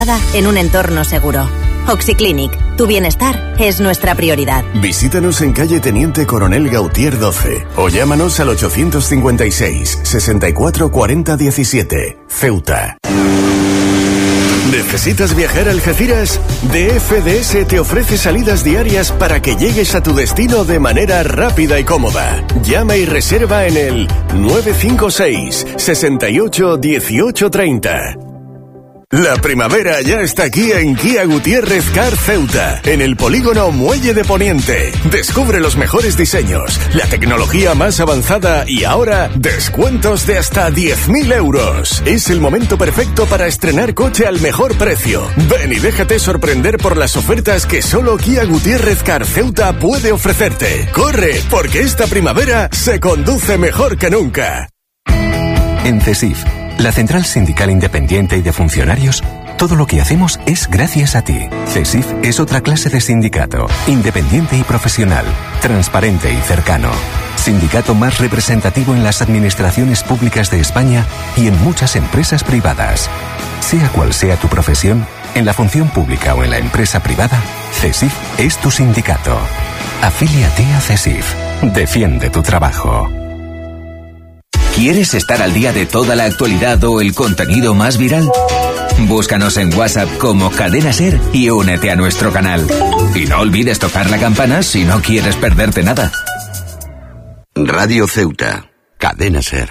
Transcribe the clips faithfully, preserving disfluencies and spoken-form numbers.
en un entorno seguro. Oxiclinic, tu bienestar es nuestra prioridad. Visítanos en calle Teniente Coronel Gautier doce o llámanos al ochocientos cincuenta y seis, sesenta y cuatro, cuarenta, diecisiete. Ceuta. ¿Necesitas viajar a Algeciras? D F D S te ofrece salidas diarias para que llegues a tu destino de manera rápida y cómoda. Llama y reserva en el nueve cinco seis, sesenta y ocho, dieciocho treinta. La primavera ya está aquí en Kia Gutiérrez Car Ceuta, en el polígono Muelle de Poniente. Descubre los mejores diseños, la tecnología más avanzada y ahora descuentos de hasta diez mil euros. Es el momento perfecto para estrenar coche al mejor precio. Ven y déjate sorprender por las ofertas que solo Kia Gutiérrez Car Ceuta puede ofrecerte. ¡Corre! Porque esta primavera se conduce mejor que nunca. En CESIF, la Central Sindical Independiente y de Funcionarios, todo lo que hacemos es gracias a ti. CESIF es otra clase de sindicato, independiente y profesional, transparente y cercano. Sindicato más representativo en las administraciones públicas de España y en muchas empresas privadas. Sea cual sea tu profesión, en la función pública o en la empresa privada, CESIF es tu sindicato. Afíliate a CESIF. Defiende tu trabajo. ¿Quieres estar al día de toda la actualidad o el contenido más viral? Búscanos en WhatsApp como Cadena Ser y únete a nuestro canal. Y no olvides tocar la campana si no quieres perderte nada. Radio Ceuta, Cadena Ser.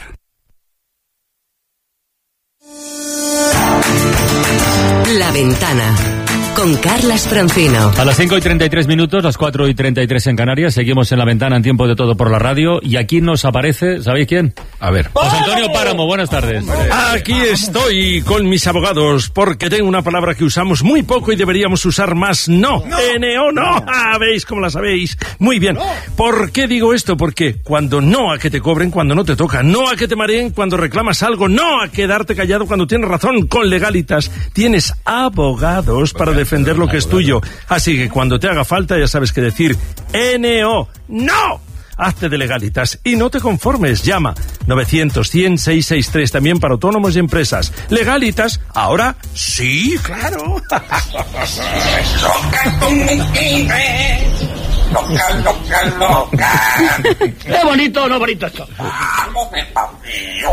La Ventana, con Carlas Francino. A las cinco y treinta y tres minutos, las cuatro y treinta y tres en Canarias, seguimos en La Ventana en Tiempo de Todo por la radio, y aquí nos aparece, ¿sabéis quién? A ver. José Antonio Páramo, buenas tardes. Aquí estoy con mis abogados, porque tengo una palabra que usamos muy poco y deberíamos usar más. No, no. N O no. Ah, ¿veis cómo la sabéis? Muy bien. No. ¿Por qué digo esto? Porque cuando no a que te cobren cuando no te toca, no a que te mareen cuando reclamas algo, no a quedarte callado cuando tienes razón. Con Legalitas tienes abogados para defender lo que es tuyo. Así que cuando te haga falta ya sabes qué decir. N O no. Hazte de Legalitas y no te conformes. Llama novecientos, cien, seiscientos sesenta y tres, también para autónomos y empresas. Legalitas, ahora sí, claro. Local, local, local. ¡Qué bonito, no bonito esto! ¡Vamos,